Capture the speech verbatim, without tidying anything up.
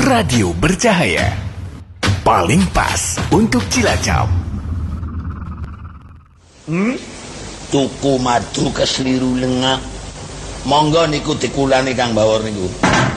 Radio bercahaya, paling pas untuk Cilacap. Hmm? Tuku madu kesliru lengak. Monggo niku dikulani Kang Bawor niku.